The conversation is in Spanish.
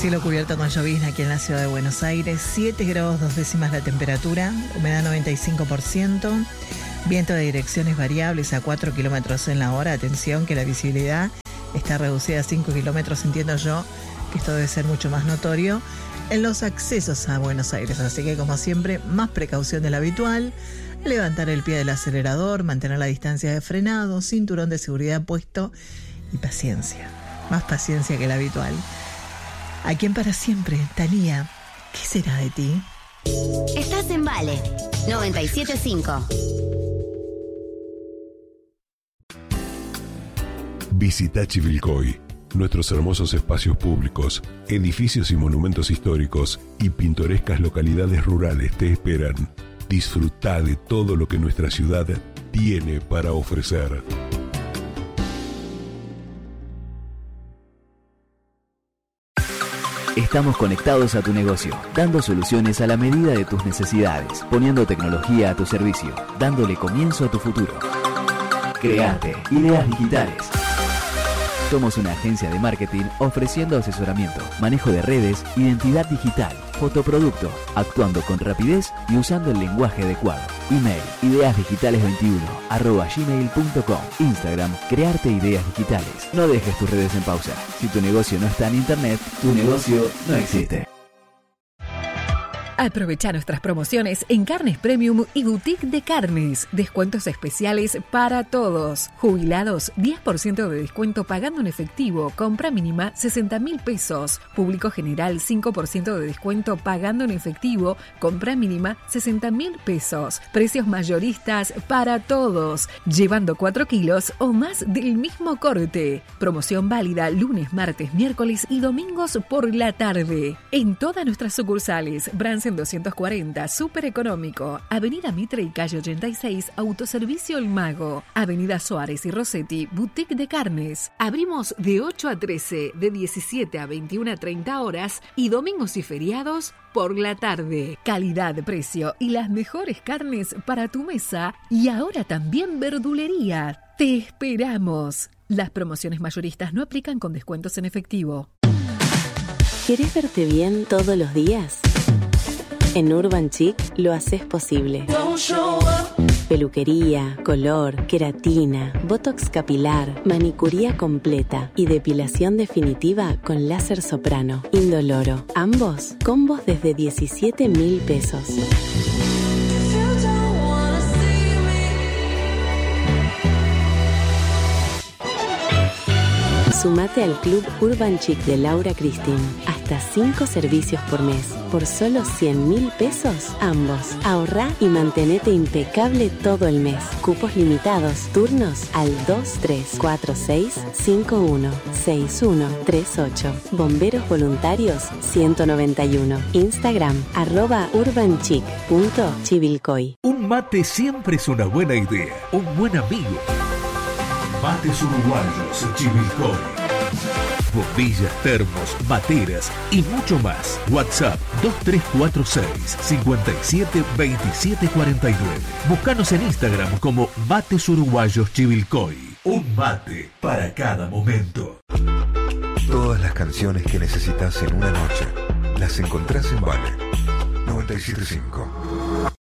Cielo cubierto con llovizna aquí en la ciudad de Buenos Aires, 7 grados 2 décimas la temperatura, humedad 95%, viento de direcciones variables a 4 kilómetros en la hora. Atención que la visibilidad está reducida a 5 kilómetros, entiendo yo que esto debe ser mucho más notorio en los accesos a Buenos Aires, así que como siempre, más precaución de la habitual, levantar el pie del acelerador, mantener la distancia de frenado, cinturón de seguridad puesto y paciencia, más paciencia que la habitual. ¿A quién para siempre? Thalía, ¿qué será de ti? Estás en Vale 97.5. Visita Chivilcoy. Nuestros hermosos espacios públicos, edificios y monumentos históricos y pintorescas localidades rurales te esperan. Disfruta de todo lo que nuestra ciudad tiene para ofrecer. Estamos conectados a tu negocio, dando soluciones a la medida de tus necesidades, poniendo tecnología a tu servicio, dándole comienzo a tu futuro. Crearte ideas digitales. Somos una agencia de marketing ofreciendo asesoramiento, manejo de redes, identidad digital, fotoproducto, actuando con rapidez y usando el lenguaje adecuado. Email, ideasdigitales21@gmail.com. Instagram, crearte ideas digitales. No dejes tus redes en pausa. Si tu negocio no está en internet, tu negocio no existe. Aprovecha nuestras promociones en Carnes Premium y Boutique de Carnes. Descuentos especiales para todos. Jubilados, 10% de descuento pagando en efectivo. Compra mínima 60.000 pesos. Público general, 5% de descuento pagando en efectivo. Compra mínima 60.000 pesos. Precios mayoristas para todos. Llevando 4 kilos o más del mismo corte. Promoción válida lunes, martes, miércoles y domingos por la tarde. En todas nuestras sucursales. Bransen 240, súper económico. Avenida Mitre y calle 86, Autoservicio El Mago. Avenida Suárez y Rossetti, Boutique de Carnes. Abrimos de 8 a 13, de 17 a 21 a 30 horas y domingos y feriados por la tarde. Calidad, precio y las mejores carnes para tu mesa y ahora también verdulería. Te esperamos. Las promociones mayoristas no aplican con descuentos en efectivo. ¿Querés verte bien todos los días? En Urban Chic lo haces posible. Peluquería, color, queratina, botox capilar, manicuría completa y depilación definitiva con láser soprano. Indoloro. Ambos, combos desde 17.000 pesos. Sumate al Club Urban Chic de Laura Cristin. Hasta 5 servicios por mes. Por solo 100.000 pesos, ambos. Ahorrá y mantenete impecable todo el mes. Cupos limitados. Turnos al 2346516138. Bomberos voluntarios 191. Instagram @urbanchic.chivilcoy. Un mate siempre es una buena idea. Un buen amigo. Mates uruguayos Chivilcoy. Bombillas, termos, materas y mucho más. WhatsApp 2346 57 27 49. Búscanos en Instagram como Mates Uruguayos Chivilcoy. Un mate para cada momento. Todas las canciones que necesitas en una noche las encontrás en Vale 97.5.